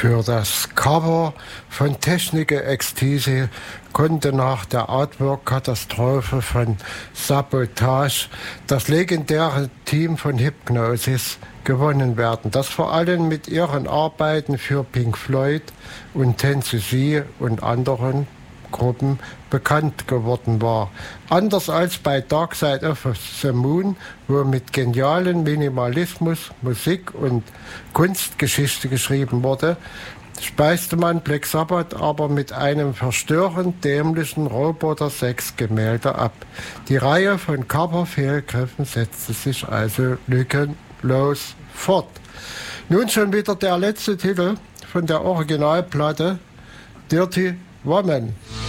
Für das Cover von Technique Ecstasy konnte nach der Artwork-Katastrophe von Sabotage das legendäre Team von Hipgnosis gewonnen werden, das vor allem mit ihren Arbeiten für Pink Floyd und Tennessee und anderen Gruppen bekannt geworden war. Anders als bei Dark Side of the Moon, wo mit genialen Minimalismus Musik und Kunstgeschichte geschrieben wurde, speiste man Black Sabbath aber mit einem verstörend dämlichen Roboter-6-Gemälde ab. Die Reihe von Cover-Fehlgriffen setzte sich also lückenlos fort. Nun schon wieder der letzte Titel von der Originalplatte, Dirty Woman.